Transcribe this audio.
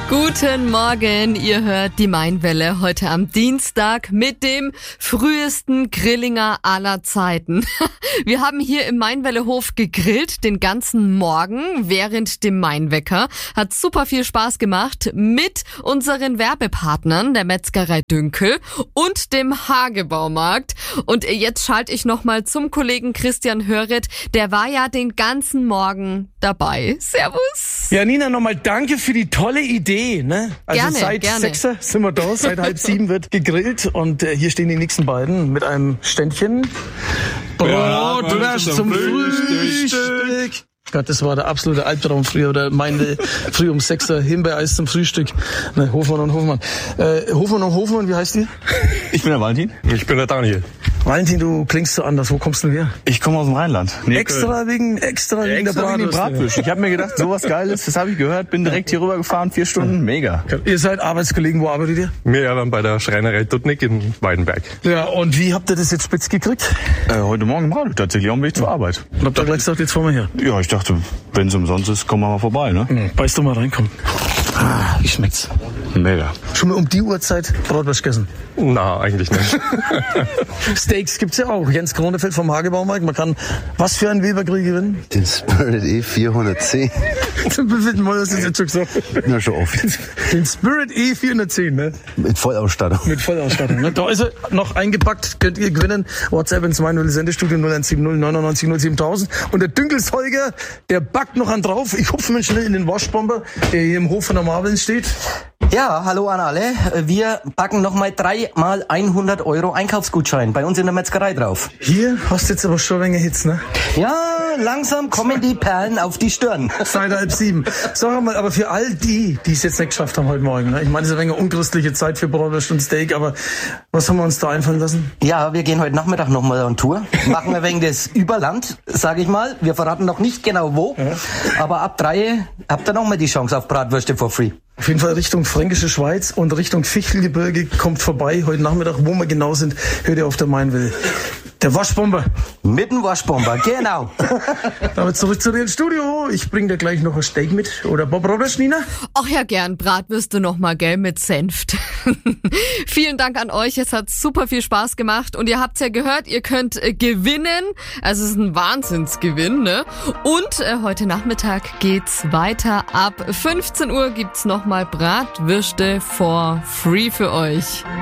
Guten Morgen, ihr hört die Mainwelle heute am Dienstag mit dem frühesten Grillinger aller Zeiten. Wir haben hier im Mainwellehof gegrillt den ganzen Morgen während dem Mainwecker. Hat super viel Spaß gemacht mit unseren Werbepartnern, der Metzgerei Dünkel und dem Hagebaumarkt. Und jetzt schalte ich nochmal zum Kollegen Christian Höret. Der war ja den ganzen Morgen dabei. Servus. Ja, Nina, nochmal danke für die tolle Idee. Ne? Also Gerne. seit 6 sind wir da, seit 6:30 wird gegrillt und hier stehen die nächsten beiden mit einem Ständchen. Bratwurst zum Frühstück. Gott, das war der absolute Albtraum früher, oder meine früh um 6 Himbeereis zum Frühstück. Ne, Hofmann und Hofmann. Hofmann, wie heißt ihr? Ich bin der Valentin. Ich bin der Daniel. Valentin, du klingst so anders. Wo kommst du her? Ich komme aus dem Rheinland. Nee, Extra wegen der Bratwurst. Ich habe mir gedacht, sowas Geiles, das habe ich gehört, bin direkt hier rüber gefahren, 4 Stunden, mega. Ihr seid Arbeitskollegen, wo arbeitet ihr? Wir arbeiten bei der Schreinerei Dudnik in Weidenberg. Ja, und wie habt ihr das jetzt spitz gekriegt? Heute Morgen im Radio tatsächlich auf dem Weg zur Arbeit. Und habt ihr gleich gesagt, jetzt fahren wir her? Ja, ich dachte, wenn es umsonst ist, kommen wir mal vorbei, ne? Beißt du mal reinkommen. Wie schmeckt's? Mega. Schon mal um die Uhrzeit Bratwurst gegessen? Na, eigentlich nicht. Steaks gibt's ja auch. Jens Kronefeld vom Hagebaumarkt. Man kann was für einen Webergrill gewinnen? Den Spirit E410. Wie viel Mal hast du das jetzt schon gesagt? Na, schon oft. Den Spirit E410, ne? Mit Vollausstattung. Mit Vollausstattung. Ne? Da ist er noch eingepackt. Könnt ihr gewinnen. WhatsApp ins Mainwelle Sendestudio 0170 99 07000. Und der Dünkelsholger, der backt noch an drauf. Ich hupfe mal schnell in den Waschbomber, der hier im Hof von der Marveln steht. Ja, hallo an alle. Wir packen nochmal 3 mal 100 € Einkaufsgutschein bei uns in der Metzgerei drauf. Hier hast du jetzt aber schon ein wenig Hits, ne? Ja, langsam kommen die Perlen auf die Stirn. Seit 6:30. Sag mal, aber für all die es jetzt nicht geschafft haben heute Morgen, ne? Ich meine, es ist ein wenig unchristliche Zeit für Bratwurst und Steak, aber was haben wir uns da einfallen lassen? Ja, wir gehen heute Nachmittag nochmal on Tour. Machen wir wegen das Überland, sage ich mal. Wir verraten noch nicht genau wo, aber ab 3 habt ihr nochmal die Chance auf Bratwürste for free. Auf jeden Fall Richtung Fränkische Schweiz und Richtung Fichtelgebirge kommt vorbei. Heute Nachmittag, wo wir genau sind, hört ihr auf der Mainwelle. Der Waschbomber. Mit dem Waschbomber, genau. Damit zurück zu dir ins Studio. Ich bring dir gleich noch ein Steak mit. Oder Bob Roberts, Nina? Ach ja, gern. Bratwürste nochmal, gell, mit Senft. Vielen Dank an euch. Es hat super viel Spaß gemacht. Und ihr habt's ja gehört, ihr könnt gewinnen. Also es ist ein Wahnsinnsgewinn, ne? Und heute Nachmittag geht's weiter. Ab 15 Uhr gibt's nochmal Bratwürste for free für euch.